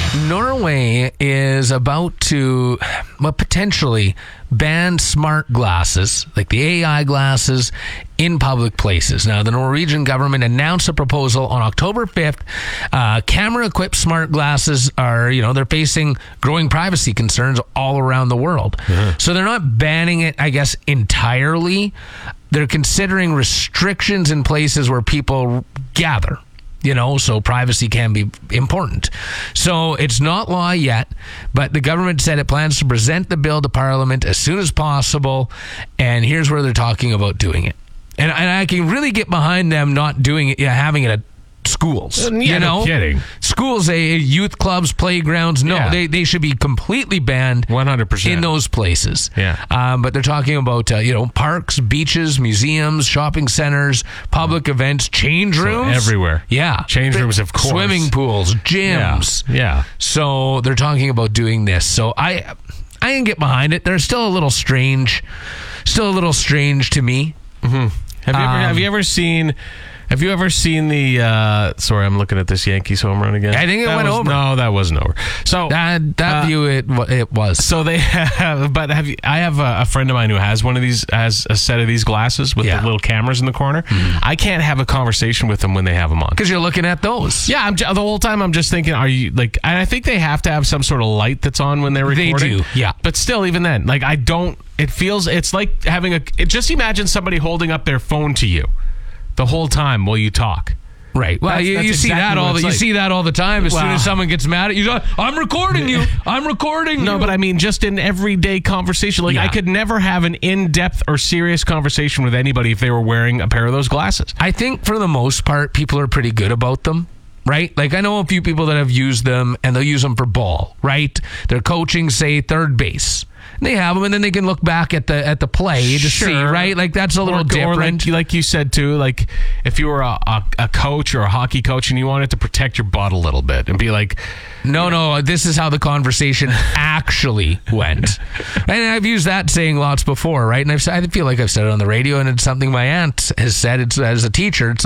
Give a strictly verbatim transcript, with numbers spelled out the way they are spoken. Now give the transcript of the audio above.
Norway is about to, well, potentially ban smart glasses, like the A I glasses, in public places. Now, the Norwegian government announced a proposal on October fifth. Uh, camera-equipped smart glasses are, you know, they're facing growing privacy concerns all around the world. Uh-huh. So they're not banning it, I guess, entirely. They're considering restrictions in places where people gather. You know, so privacy can be important. So it's not law yet, but the government said it plans to present the bill to Parliament as soon as possible. And here's where they're talking about doing it. And, and I can really get behind them not doing it, yeah, having it at schools. Yeah, you know, no kidding. Schools, a youth clubs, playgrounds. No, yeah. they they should be completely banned. one hundred percent in those places. Yeah. Um, but they're talking about uh, you know, parks, beaches, museums, shopping centers, public mm. events, change rooms, so everywhere. Yeah, change rooms, of course, swimming pools, gyms. Yeah. yeah. So they're talking about doing this. So I I can get behind it. They're still a little strange, still a little strange to me. Mm-hmm. Have you ever um, have you ever seen? Have you ever seen the, uh, sorry, I'm looking at this Yankees home run again. I think it that went was, over. No, that wasn't over. So that, that uh, view, it it was. So they have, but have you, I have a, a friend of mine who has one of these, has a set of these glasses with yeah. the little cameras in the corner. Mm-hmm. I can't have a conversation with them when they have them on. Because you're looking at those. Yeah, I'm, the whole time I'm just thinking, are you, like, and I think they have to have some sort of light that's on when they're recording. They do, yeah. But still, even then, like, I don't, it feels, it's like having a, it, just imagine somebody holding up their phone to you the whole time while you talk. Right. Well, that's, you, that's you see exactly that all the, you like. see that all the time. As well, soon as someone gets mad at you, I'm recording you. I'm recording no, you. No, but I mean just in everyday conversation. Like yeah. I could never have an in-depth or serious conversation with anybody if they were wearing a pair of those glasses. I think for the most part, people are pretty good about them. Right? Like, I know a few people that have used them, and they'll use them for ball, right? They're coaching, say, third base. And they have them, and then they can look back at the at the play to sure. see, right? Like, that's a little or, different. Or like, like you said, too, like, if you were a, a, a coach or a hockey coach and you wanted to protect your butt a little bit and be like, no, no, this is how the conversation actually went. And I've used that saying lots before, right? And I've, I feel like I've said it on the radio, and it's something my aunt has said. It's as a teacher, it's